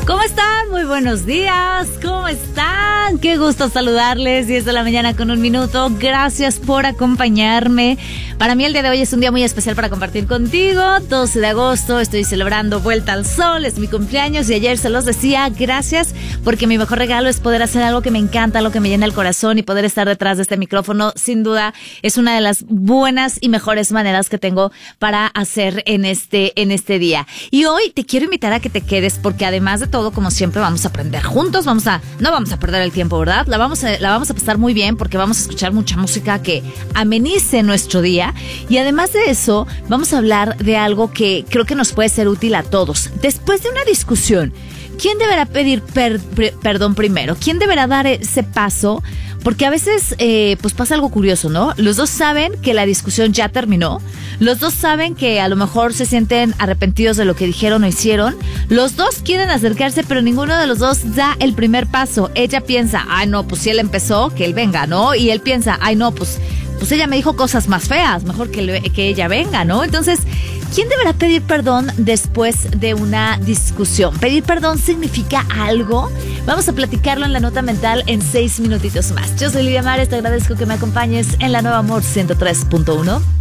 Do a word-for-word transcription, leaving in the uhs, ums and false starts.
¿Cómo están? Muy buenos días. ¿Cómo están? Qué gusto saludarles. diez de la mañana con un minuto. Gracias por acompañarme. Para mí el día de hoy es un día muy especial para compartir contigo. doce de agosto, estoy celebrando Vuelta al Sol. Es mi cumpleaños y ayer se los decía. Gracias, porque mi mejor regalo es poder hacer algo que me encanta, algo que me llena el corazón, y poder estar detrás de este micrófono. Sin duda, es una de las buenas y mejores maneras que tengo para hacer en este, en este día. Y hoy te quiero invitar a que te quedes, porque además de todo, como siempre, vamos a aprender juntos. Vamos a, no vamos a perder el tiempo, ¿verdad? La vamos a, la vamos a pasar muy bien, porque vamos a escuchar mucha música que amenice nuestro día. Y además de eso, vamos a hablar de algo que creo que nos puede ser útil a todos. Después de una discusión, ¿quién deberá pedir per, per, perdón primero? ¿Quién deberá dar ese paso? Porque a veces eh, pues pasa algo curioso, ¿no? Los dos saben que la discusión ya terminó. Los dos saben que a lo mejor se sienten arrepentidos de lo que dijeron o hicieron. Los dos quieren acercarse, pero ninguno de los dos da el primer paso. Ella piensa, ay no, pues si él empezó, que él venga, ¿no? Y él piensa, ay no, pues... pues ella me dijo cosas más feas, mejor que, que ella venga, ¿no? Entonces, ¿quién deberá pedir perdón después de una discusión? ¿Pedir perdón significa algo? Vamos a platicarlo en la nota mental en seis minutitos más. Yo soy Lidia Mares, te agradezco que me acompañes en la Nueva Amor ciento tres punto uno.